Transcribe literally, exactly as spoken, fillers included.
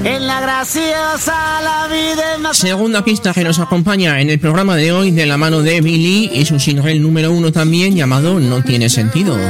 En la graciosa la vida es más... Segunda pista que nos acompaña en el programa de hoy de la mano de Billy y su single número uno también llamado No Tiene Sentido.